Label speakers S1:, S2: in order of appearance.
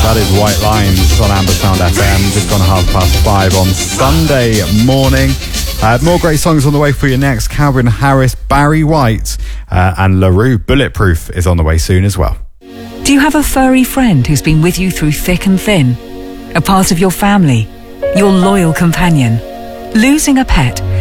S1: That is White Lines on Ambersound FM. Just gone 5:30 on Sunday morning. More great songs on the way for you next. Calvin Harris, Barry White, and LaRue. Bulletproof is on the way soon as well.
S2: Do you have a furry friend who's been with you through thick and thin? A part of your family? Your loyal companion? Losing a pet